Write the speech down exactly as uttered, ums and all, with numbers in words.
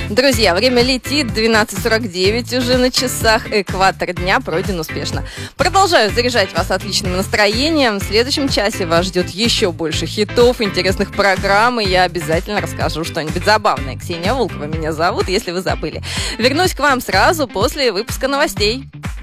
Друзья, время летит, двенадцать сорок девять уже на часах, экватор дня пройден успешно. Продолжаю заряжать вас отличным настроением. В следующем часе вас ждет еще больше хитов, интересных программ, и я обязательно расскажу что-нибудь забавное. Ксения Волкова меня зовут, если вы забыли. Вернусь к вам сразу после выпуска новостей.